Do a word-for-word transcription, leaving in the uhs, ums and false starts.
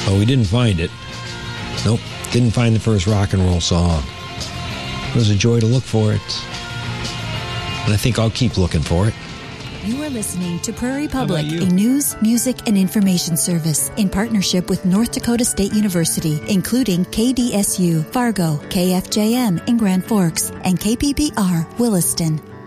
Well, we didn't find it. Nope, didn't find the first rock and roll song. It was a joy to look for it. And I think I'll keep looking for it. You are listening to Prairie Public, a news, music, and information service in partnership with North Dakota State University, including K D S U, Fargo, K F J M in Grand Forks, and K P B R, Williston.